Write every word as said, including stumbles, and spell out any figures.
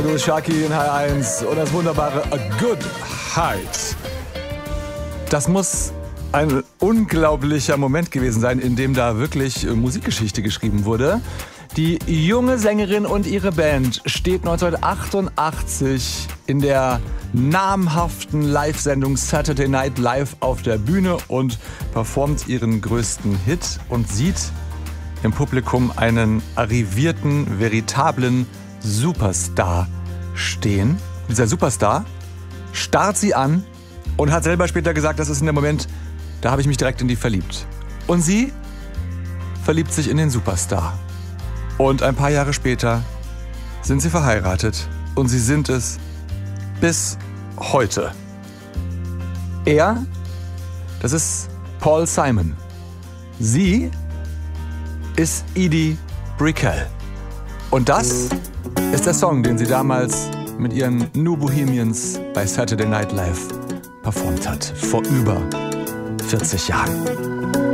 Du Shaki in H eins und das wunderbare A Good Height. Das muss ein unglaublicher Moment gewesen sein, in dem da wirklich Musikgeschichte geschrieben wurde. Die junge Sängerin und ihre Band steht neunzehnhundertachtundachtzig in der namhaften Live-Sendung Saturday Night Live auf der Bühne und performt ihren größten Hit und sieht im Publikum einen arrivierten, veritablen Superstar stehen. Dieser Superstar starrt sie an und hat selber später gesagt, das ist in dem Moment, da habe ich mich direkt in die verliebt. Und sie verliebt sich in den Superstar. Und ein paar Jahre später sind sie verheiratet und sie sind es bis heute. Er, das ist Paul Simon. Sie ist Edie Brickell. Und das ist der Song, den sie damals mit ihren New Bohemians bei Saturday Night Live performt hat. Vor über vierzig Jahren.